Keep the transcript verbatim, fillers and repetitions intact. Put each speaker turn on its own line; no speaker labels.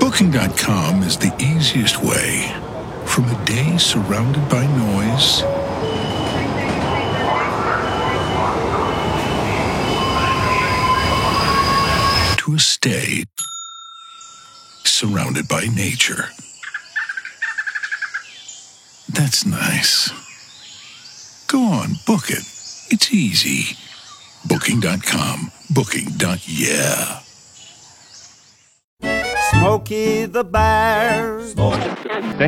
Booking dot com is the easiest way from a day surrounded by noise to a stay surrounded by nature. That's nice. Go on, book it. It's easy. Booking dot com. Booking. Yeah.
Smokey the Bear.